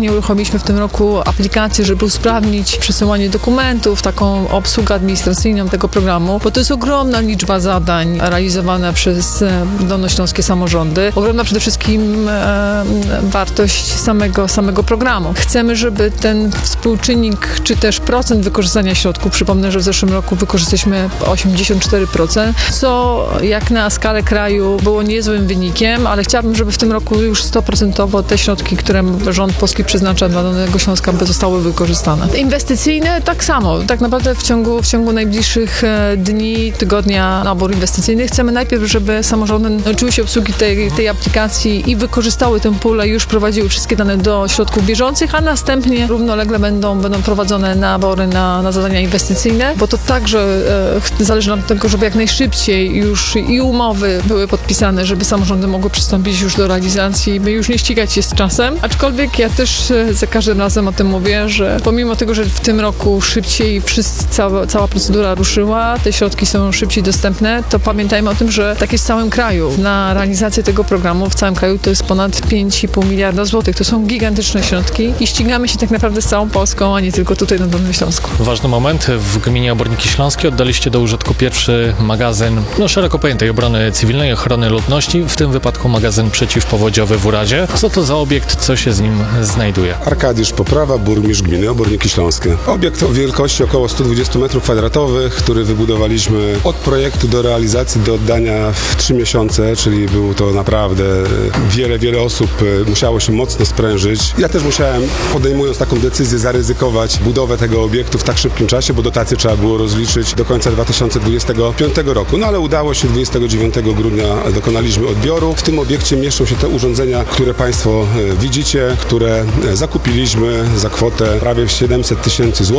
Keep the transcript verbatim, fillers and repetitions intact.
ponownie uruchomiliśmy w tym roku aplikację, żeby usprawnić przesyłanie dokumentów, taką obsługę administracyjną tego programu, bo to jest ogromna liczba zadań realizowana przez dolnośląskie samorządy. Ogromna przede wszystkim e, wartość samego, samego programu. Chcemy, żeby ten współczynnik, czy też procent wykorzystania środków, przypomnę, że w zeszłym roku wykorzystaliśmy osiemdziesiąt cztery procent, co jak na skalę kraju było niezłym wynikiem, ale chciałabym, żeby w tym roku już sto procent te środki, które rząd polski przeznacza dla Dolnego Śląska, by zostały wykorzystane. Inwestycyjne tak samo. Tak naprawdę w ciągu, w ciągu najbliższych dni, tygodnia nabór inwestycyjny chcemy najpierw, żeby samorządy nauczyły się obsługi tej, tej aplikacji i wykorzystały tę pulę, już prowadziły wszystkie dane do środków bieżących, a następnie równolegle będą, będą prowadzone nabory na, na zadania inwestycyjne, bo to także e, zależy nam od tego, żeby jak najszybciej już i umowy były podpisane, żeby samorządy mogły przystąpić już do realizacji, by już nie ścigać się z czasem. Aczkolwiek ja też e, za każdym razem o tym mówię, że pomimo tego, że w tym roku szybciej wszyscy, cała, cała procedura ruszyła, te środki są szybciej dostępne, to pamiętajmy o tym, że tak jest w całym kraju. Na realizację tego programu w całym kraju to jest ponad pięć i pół miliarda złotych. To są gigantyczne środki i ścigamy się tak naprawdę z całą Polską, a nie tylko tutaj na Dolnym Śląsku. Ważny moment. W gminie Oborniki Śląskie oddaliście do użytku pierwszy magazyn no, szeroko pojętej obrony cywilnej, ochrony ludności, w tym wypadku magazyn przeciwpowodziowy w Uradzie. Co to za obiekt, co się z nim znajduje? Arkadiusz Poprawa, burmistrz gminy Oborniki Śląskie. Obiekt o wielkości około sto dwadzieścia metrów kwadratowych, który wybudowaliśmy od projektu do realizacji, do oddania w trzy miesiące, czyli było to naprawdę wiele, wiele osób musiało się mocno sprężyć. Ja też musiałem, podejmując taką decyzję, zaryzykować budowę tego obiektu w tak szybkim czasie, bo dotacje trzeba było rozliczyć do końca dwa tysiące dwudziestego piątego roku. No ale udało się, dwudziestego dziewiątego grudnia dokonaliśmy odbioru. W tym obiekcie mieszczą się te urządzenia, które Państwo widzicie, które zakupiliśmy za kwotę prawie siedemset tysięcy złotych.